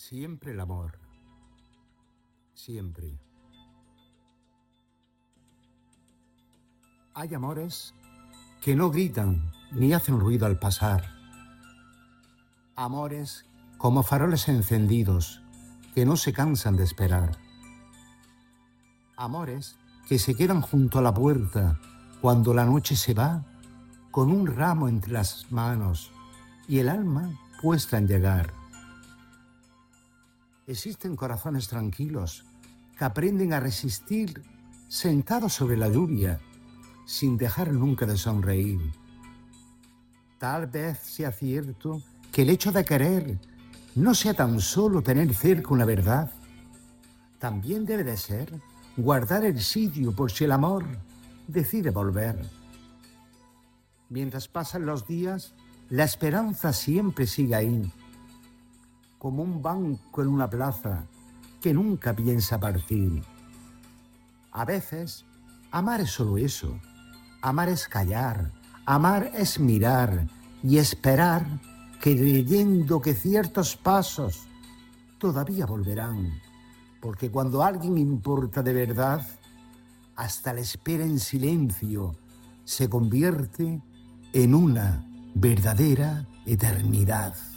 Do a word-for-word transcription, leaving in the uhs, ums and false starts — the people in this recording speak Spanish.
Siempre el amor. Siempre. Hay amores que no gritan ni hacen ruido al pasar. Amores como faroles encendidos que no se cansan de esperar. Amores que se quedan junto a la puerta cuando la noche se va, con un ramo entre las manos y el alma puesta en llegar. Existen corazones tranquilos que aprenden a resistir sentados sobre la lluvia, sin dejar nunca de sonreír. Tal vez sea cierto que el hecho de querer no sea tan solo tener cerca una verdad. También debe de ser guardar el sitio por si el amor decide volver. Mientras pasan los días, la esperanza siempre sigue ahí, como un banco en una plaza que nunca piensa partir. A veces, amar es solo eso. Amar es callar, amar es mirar y esperar, creyendo que ciertos pasos todavía volverán. Porque cuando alguien importa de verdad, hasta la espera en silencio se convierte en una verdadera eternidad.